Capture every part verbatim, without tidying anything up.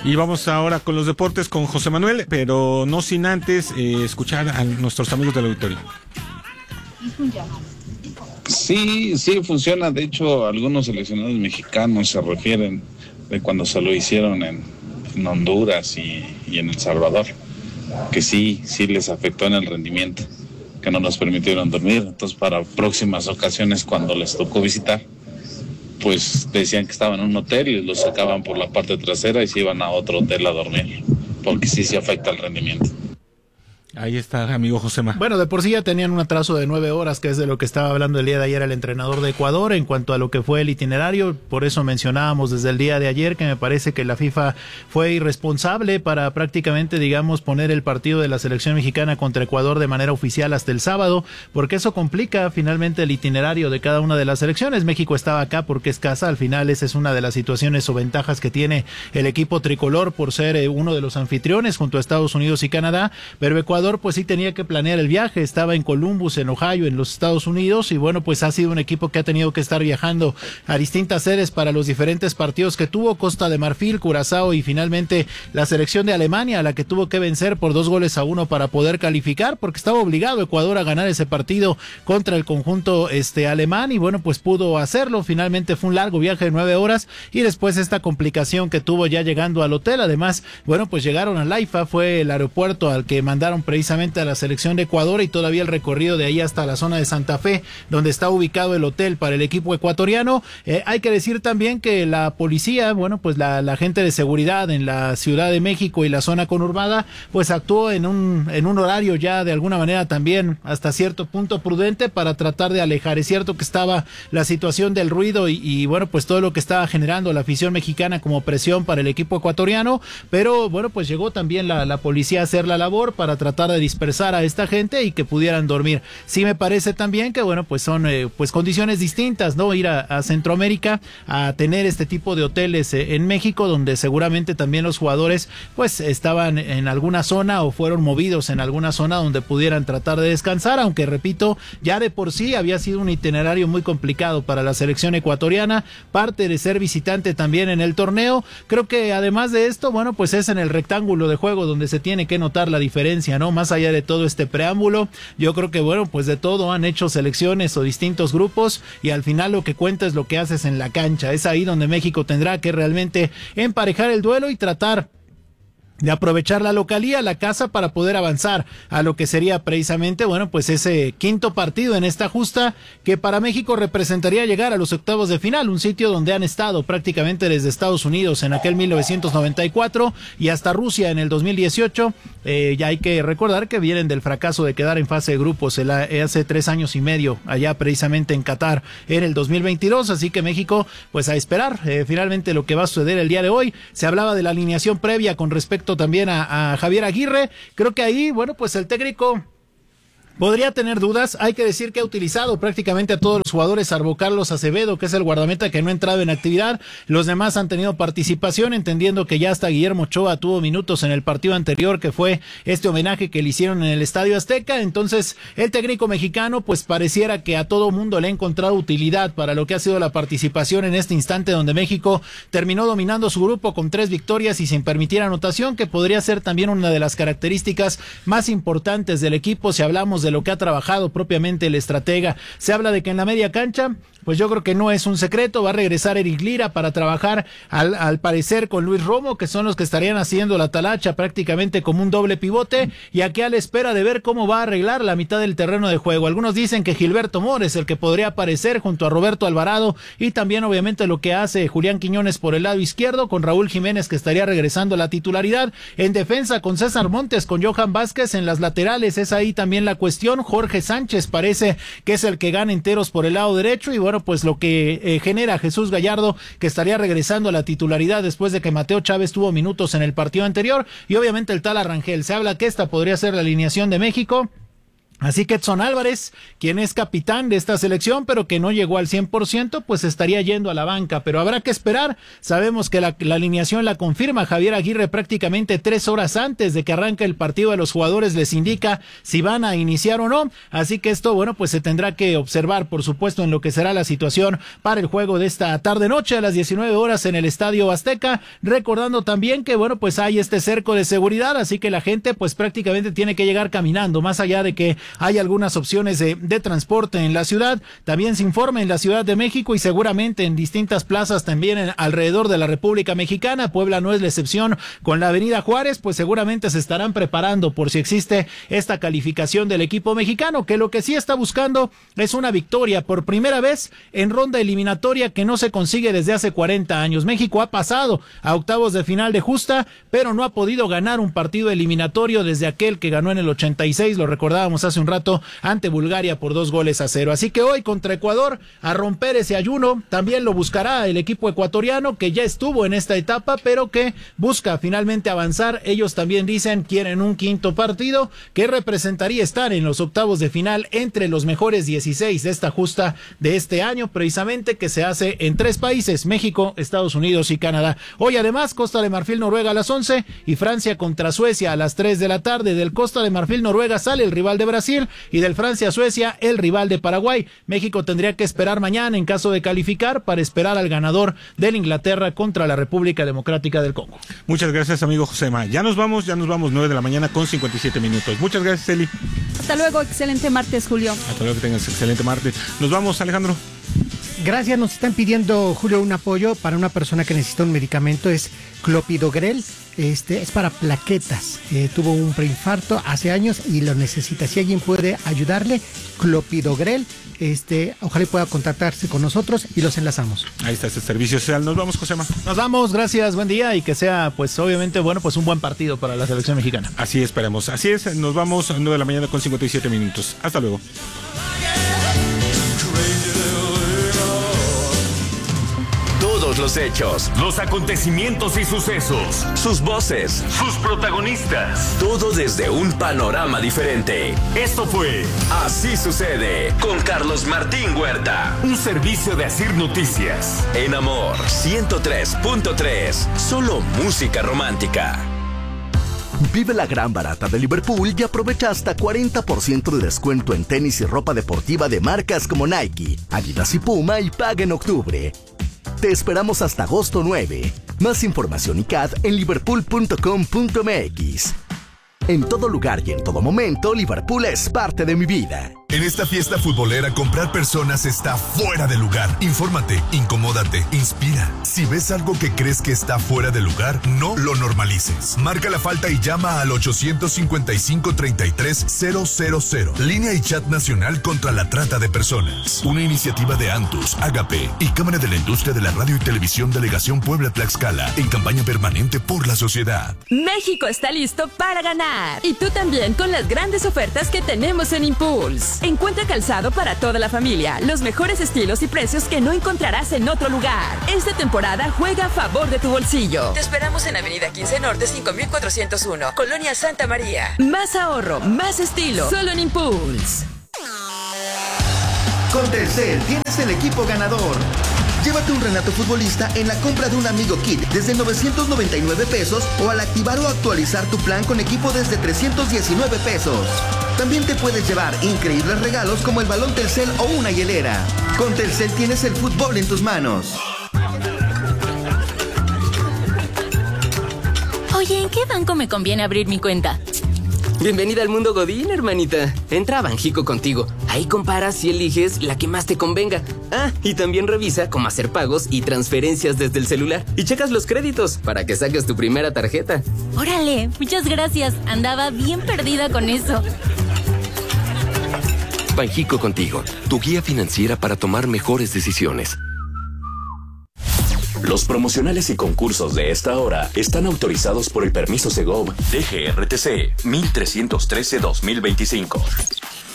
Y vamos ahora con los deportes con José Manuel, pero no sin antes eh, escuchar a nuestros amigos del auditorio. Sí, sí funciona. De hecho, algunos seleccionados mexicanos se refieren de cuando se lo hicieron en, en Honduras y, y en El Salvador, que sí, sí les afectó en el rendimiento, que no nos permitieron dormir. Entonces, para próximas ocasiones, cuando les tocó visitar, pues decían que estaban en un hotel y los sacaban por la parte trasera y se iban a otro hotel a dormir, porque sí se afecta el rendimiento. Ahí está, amigo Josema. Bueno, de por sí ya tenían un atraso de nueve horas, que es de lo que estaba hablando el día de ayer el entrenador de Ecuador en cuanto a lo que fue el itinerario. Por eso mencionábamos desde el día de ayer que me parece que la FIFA fue irresponsable para prácticamente, digamos, poner el partido de la selección mexicana contra Ecuador de manera oficial hasta el sábado, porque eso complica finalmente el itinerario de cada una de las selecciones. México estaba acá porque es casa, al final esa es una de las situaciones o ventajas que tiene el equipo tricolor por ser eh, uno de los anfitriones junto a Estados Unidos y Canadá, pero Ecuador pues sí tenía que planear el viaje, estaba en Columbus, en Ohio, en los Estados Unidos, y bueno, pues ha sido un equipo que ha tenido que estar viajando a distintas sedes para los diferentes partidos que tuvo, Costa de Marfil, Curazao y finalmente la selección de Alemania, a la que tuvo que vencer por dos goles a uno para poder calificar, porque estaba obligado Ecuador a ganar ese partido contra el conjunto este alemán, y bueno, pues pudo hacerlo. Finalmente fue un largo viaje de nueve horas, y después esta complicación que tuvo ya llegando al hotel. Además, bueno, pues llegaron a Laifa, fue el aeropuerto al que mandaron precisamente a la selección de Ecuador, y todavía el recorrido de ahí hasta la zona de Santa Fe, donde está ubicado el hotel para el equipo ecuatoriano. Eh, hay que decir también que la policía, bueno, pues la, la gente de seguridad en la Ciudad de México y la zona conurbada, pues actuó en un, en un horario ya de alguna manera también hasta cierto punto prudente para tratar de alejar. Es cierto que estaba la situación del ruido y, y bueno, pues todo lo que estaba generando la afición mexicana como presión para el equipo ecuatoriano, pero bueno, pues llegó también la, la policía a hacer la labor para tratar de dispersar a esta gente y que pudieran dormir. Sí me parece también que bueno, pues son eh, pues condiciones distintas, ¿no? Ir a, a Centroamérica a tener este tipo de hoteles eh, en México, donde seguramente también los jugadores pues estaban en alguna zona o fueron movidos en alguna zona donde pudieran tratar de descansar, aunque repito, ya de por sí había sido un itinerario muy complicado para la selección ecuatoriana, parte de ser visitante también en el torneo. Creo que además de esto, bueno, pues es en el rectángulo de juego donde se tiene que notar la diferencia, ¿no? Más allá de todo este preámbulo, yo creo que bueno, pues de todo han hecho selecciones o distintos grupos, y al final lo que cuenta es lo que haces en la cancha. Es ahí donde México tendrá que realmente emparejar el duelo y tratar de aprovechar la localía, la casa, para poder avanzar a lo que sería precisamente, bueno, pues ese quinto partido en esta justa, que para México representaría llegar a los octavos de final, un sitio donde han estado prácticamente desde Estados Unidos en aquel mil novecientos noventa y cuatro y hasta Rusia en el dos mil dieciocho. Eh, ya hay que recordar que vienen del fracaso de quedar en fase de grupos el, hace tres años y medio, allá precisamente en Qatar en el dos mil veintidós, así que México, pues a esperar eh, finalmente lo que va a suceder el día de hoy. Se hablaba de la alineación previa con respecto también a, a Javier Aguirre. Creo que ahí, bueno, pues el técnico podría tener dudas. Hay que decir que ha utilizado prácticamente a todos los jugadores, salvo Carlos Acevedo, que es el guardameta que no ha entrado en actividad. Los demás han tenido participación, entendiendo que ya hasta Guillermo Ochoa tuvo minutos en el partido anterior, que fue este homenaje que le hicieron en el Estadio Azteca. Entonces, el técnico mexicano, pues pareciera que a todo mundo le ha encontrado utilidad para lo que ha sido la participación en este instante, donde México terminó dominando su grupo con tres victorias y sin permitir anotación, que podría ser también una de las características más importantes del equipo. Si hablamos de de lo que ha trabajado propiamente el estratega, se habla de que en la media cancha, pues yo creo que no es un secreto, va a regresar Eric Lira para trabajar al, al parecer con Luis Romo, que son los que estarían haciendo la talacha prácticamente como un doble pivote, y aquí a la espera de ver cómo va a arreglar la mitad del terreno de juego. Algunos dicen que Gilberto Mores, el que podría aparecer junto a Roberto Alvarado, y también obviamente lo que hace Julián Quiñones por el lado izquierdo, con Raúl Jiménez, que estaría regresando a la titularidad. En defensa con César Montes, con Johan Vázquez. En las laterales es ahí también la cuestión. Jorge Sánchez parece que es el que gana enteros por el lado derecho, y bueno, pues lo que eh, genera Jesús Gallardo, que estaría regresando a la titularidad después de que Mateo Chávez tuvo minutos en el partido anterior, y obviamente el tal Arrangel. Se habla que esta podría ser la alineación de México. Así que Edson Álvarez, quien es capitán de esta selección, pero que no llegó al cien por ciento, pues estaría yendo a la banca. Pero habrá que esperar. Sabemos que la, la alineación la confirma Javier Aguirre prácticamente tres horas antes de que arranque el partido. A los jugadores les indica si van a iniciar o no. Así que esto, bueno, pues se tendrá que observar, por supuesto, en lo que será la situación para el juego de esta tarde-noche a las diecinueve horas en el Estadio Azteca. Recordando también que, bueno, pues hay este cerco de seguridad, así que la gente pues prácticamente tiene que llegar caminando, más allá de que hay algunas opciones de, de transporte en la ciudad. También se informa en la Ciudad de México y seguramente en distintas plazas también en, alrededor de la República Mexicana. Puebla no es la excepción con la Avenida Juárez, pues seguramente se estarán preparando por si existe esta calificación del equipo mexicano, que lo que sí está buscando es una victoria por primera vez en ronda eliminatoria que no se consigue desde hace cuarenta años. México ha pasado a octavos de final de justa, pero no ha podido ganar un partido eliminatorio desde aquel que ganó en el ochenta y seis, lo recordábamos hace un rato, ante Bulgaria por dos goles a cero. Así que hoy contra Ecuador, a romper ese ayuno, también lo buscará el equipo ecuatoriano, que ya estuvo en esta etapa, pero que busca finalmente avanzar. Ellos también dicen quieren un quinto partido que representaría estar en los octavos de final entre los mejores dieciséis de esta justa de este año, precisamente, que se hace en tres países: México, Estados Unidos y Canadá. Hoy además Costa de Marfil, Noruega a las once y Francia contra Suecia a las tres de la tarde. Del Costa de Marfil, Noruega sale el rival de Brasil y del Francia-Suecia el rival de Paraguay. México tendría que esperar mañana en caso de calificar para esperar al ganador del Inglaterra contra la República Democrática del Congo. Muchas gracias, amigo Josema. Ya nos vamos, ya nos vamos, nueve de la mañana con cincuenta y siete minutos. Muchas gracias, Eli. Hasta luego, excelente martes, Julio. Hasta luego, que tengas excelente martes. Nos vamos, Alejandro. Gracias, nos están pidiendo, Julio, un apoyo para una persona que necesita un medicamento, es clopidogrel, este es para plaquetas, eh, tuvo un preinfarto hace años y lo necesita. Si alguien puede ayudarle, clopidogrel, este, ojalá pueda contactarse con nosotros y los enlazamos. Ahí está ese servicio social. Nos vamos, Josema. Nos vamos, gracias, buen día, y que sea, pues obviamente, bueno, pues un buen partido para la selección mexicana. Así esperemos, así es, nos vamos a nueve de la mañana con cincuenta y siete minutos. Hasta luego. Todos los hechos, los acontecimientos y sucesos, sus voces, sus protagonistas, todo desde un panorama diferente. Esto fue Así Sucede con Carlos Martín Huerta, un servicio de Asir Noticias. En Amor ciento tres punto tres, solo música romántica. Vive la gran barata de Liverpool y aprovecha hasta cuarenta por ciento de descuento en tenis y ropa deportiva de marcas como Nike, Adidas y Puma, y paga en octubre. Te esperamos hasta agosto nueve. Más información y C A D en liverpool punto com punto m x. En todo lugar y en todo momento, Liverpool es parte de mi vida. En esta fiesta futbolera, comprar personas está fuera de lugar. Infórmate, incomódate, inspira. Si ves algo que crees que está fuera de lugar, no lo normalices. Marca la falta y llama al ochocientos cincuenta y cinco, treinta y tres, cero cero cero. Línea y chat nacional contra la trata de personas. Una iniciativa de Antus, Agape y Cámara de la Industria de la Radio y Televisión Delegación Puebla-Tlaxcala, en campaña permanente por la sociedad. México está listo para ganar. Y tú también, con las grandes ofertas que tenemos en Impulse. Encuentra calzado para toda la familia, los mejores estilos y precios que no encontrarás en otro lugar. Esta temporada juega a favor de tu bolsillo. Te esperamos en Avenida quince Norte cinco mil cuatrocientos uno, Colonia Santa María. Más ahorro, más estilo, solo en Impulse. Con Telcel tienes el equipo ganador. Llévate un Renato Futbolista en la compra de un Amigo Kit desde novecientos noventa y nueve pesos o al activar o actualizar tu plan con equipo desde trescientos diecinueve pesos. También te puedes llevar increíbles regalos como el balón Telcel o una hielera. Con Telcel tienes el fútbol en tus manos. Oye, ¿en qué banco me conviene abrir mi cuenta? Bienvenida al mundo Godín, hermanita. Entra a Banjico contigo. Ahí comparas y eliges la que más te convenga. Ah, y también revisa cómo hacer pagos y transferencias desde el celular. Y checas los créditos para que saques tu primera tarjeta. Órale, muchas gracias. Andaba bien perdida con eso. Banjico contigo, tu guía financiera para tomar mejores decisiones. Los promocionales y concursos de esta hora están autorizados por el permiso Segov D G R T C mil trescientos trece dos mil veinticinco.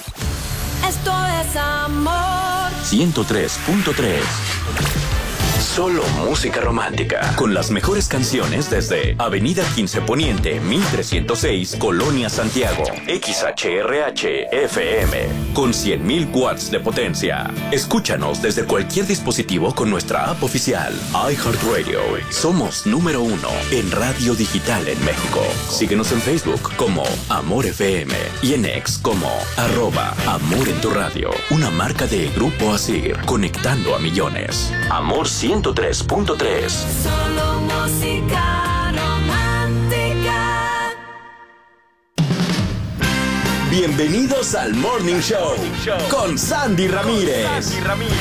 Esto es Amor ciento tres punto tres. solo música romántica. Con las mejores canciones desde Avenida quince Poniente, mil trescientos seis, Colonia Santiago. X H R H F M. Con cien mil watts de potencia. Escúchanos desde cualquier dispositivo con nuestra app oficial. iHeartRadio. Somos número uno en radio digital en México. Síguenos en Facebook como Amor F M y en X como arroba Amor en tu Radio. Una marca de Grupo Asir, conectando a millones. Amor ciento tres punto tres. Solo música romántica. Bienvenidos al Morning Show con Sandy Ramírez.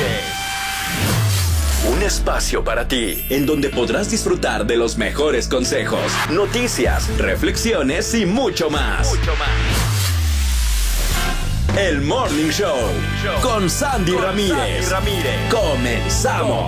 Un espacio para ti, en donde podrás disfrutar de los mejores consejos, noticias, reflexiones y mucho más. Mucho más. El Morning Show con Sandy Ramírez. Comenzamos.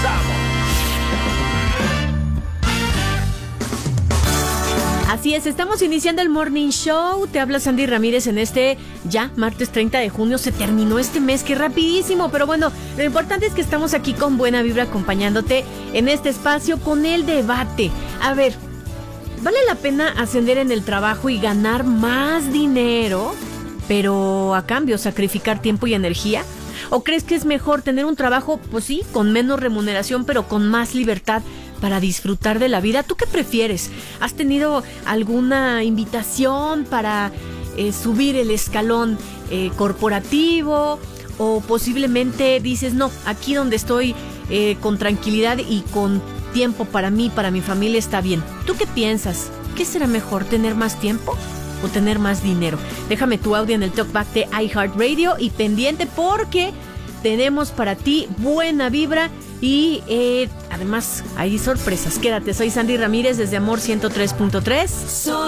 Así es, estamos iniciando el Morning Show. Te habla Sandy Ramírez en este ya martes treinta de junio. Se terminó este mes, qué rapidísimo. Pero bueno, lo importante es que estamos aquí con buena vibra acompañándote en este espacio con el debate. A ver, ¿vale la pena ascender en el trabajo y ganar más dinero, pero a cambio sacrificar tiempo y energía? ¿O crees que es mejor tener un trabajo, pues sí, con menos remuneración, pero con más libertad para disfrutar de la vida? ¿Tú qué prefieres? ¿Has tenido alguna invitación para eh, subir el escalón eh, corporativo? ¿O posiblemente dices, no, aquí donde estoy eh, con tranquilidad y con tiempo para mí, para mi familia está bien? ¿Tú qué piensas? ¿Qué será mejor, tener más tiempo o tener más dinero? Déjame tu audio en el talkback de iHeartRadio y pendiente porque tenemos para ti buena vibra y eh, además hay sorpresas. Quédate, soy Sandy Ramírez desde Amor ciento tres punto tres.